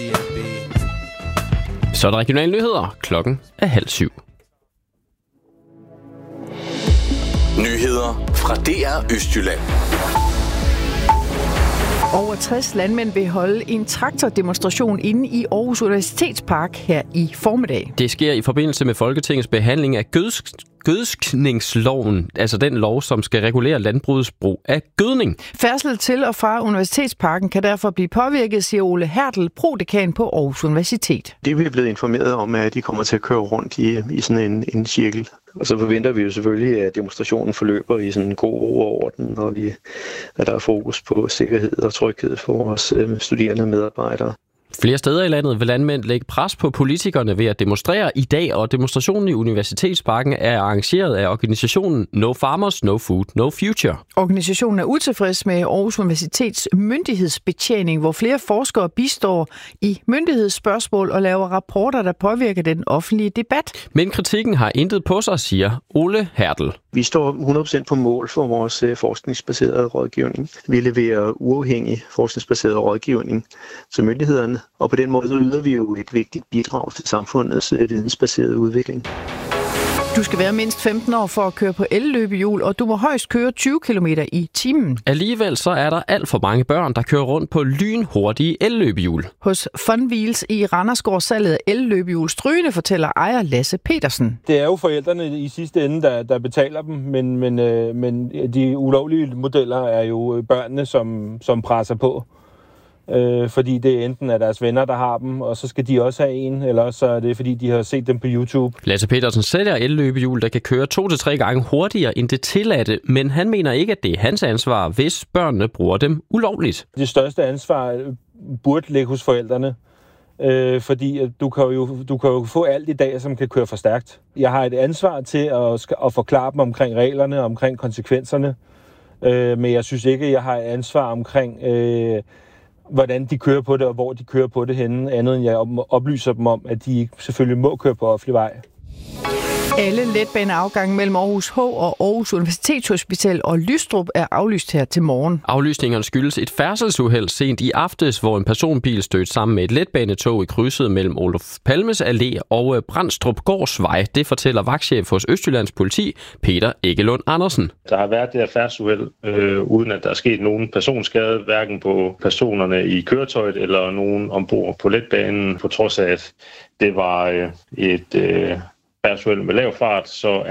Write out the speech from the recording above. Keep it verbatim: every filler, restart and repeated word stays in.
Så er der regionale nyheder. Klokken er halv syv. Nyheder fra D R Østjylland. Over tres landmænd vil holde en traktordemonstration inde i Aarhus Universitetspark her i formiddag. Det sker i forbindelse med Folketingets behandling af gødsk gødskningsloven, altså den lov, som skal regulere landbrugets brug af gødning. Færdsel til og fra Universitetsparken kan derfor blive påvirket, siger Ole Hertel, prodekan på Aarhus Universitet. Det vi er blevet informeret om, er, at de kommer til at køre rundt i, i sådan en, en cirkel. Og så forventer vi jo selvfølgelig, at demonstrationen forløber i sådan en god ro og orden, og vi, at der er fokus på sikkerhed og tryghed for vores øh, studerende og medarbejdere. Flere steder i landet vil landmænd lægge pres på politikerne ved at demonstrere i dag, og demonstrationen i Universitetsparken er arrangeret af organisationen No Farmers, No Food, No Future. Organisationen er utilfreds med Aarhus Universitets myndighedsbetjening, hvor flere forskere bistår i myndighedsspørgsmål og laver rapporter, der påvirker den offentlige debat. Men kritikken har intet på sig, siger Ole Hertel. Vi står hundrede procent på mål for vores forskningsbaserede rådgivning. Vi leverer uafhængig forskningsbaseret rådgivning til myndighederne, og på den måde så yder vi jo et vigtigt bidrag til samfundets vidensbaserede udvikling. Du skal være mindst femten år for at køre på elløbehjul, og du må højst køre tyve kilometer i timen. Alligevel så er der alt for mange børn, der kører rundt på lynhurtige elløbehjul. Hos Fun Wheels i Randers går salget af elløbehjul strygende, fortæller ejer Lasse Petersen. Det er jo forældrene i sidste ende, der, der betaler dem, men, men, øh, men de ulovlige modeller er jo børnene, som, som presser på. Øh, fordi det er enten af deres venner, der har dem, og så skal de også have en, eller så er det, fordi de har set dem på YouTube. Lasse Petersen sælger elløbehjul, der kan køre to til tre gange hurtigere end det tilladte, men han mener ikke, at det er hans ansvar, hvis børnene bruger dem ulovligt. Det største ansvar burde ligge hos forældrene, øh, fordi du kan, jo, du kan jo få alt i dag, som kan køre for stærkt. Jeg har et ansvar til at, at forklare dem omkring reglerne, omkring konsekvenserne, øh, men jeg synes ikke, at jeg har et ansvar omkring Øh, hvordan de kører på det, og hvor de kører på det henne, andet end jeg oplyser dem om, at de ikke selvfølgelig må køre på offentlig vej. Alle letbaneafgange mellem Aarhus H og Aarhus Universitetshospital og Lystrup er aflyst her til morgen. Aflysningerne skyldes et færdselsuheld sent i aftes, hvor en personbil stødte sammen med et letbanetog i krydset mellem Olof Palmes Allé og Brandstrup Gårdsvej. Det fortæller vagtchef hos Østjyllands Politi, Peter Eggelund Andersen. Der har været det her færdselsuheld, øh, uden at der er sket nogen personskade, hverken på personerne i køretøjet eller nogen ombord på letbanen, på trods af, at det var øh, et øh, færdselsuheld med lav fart, så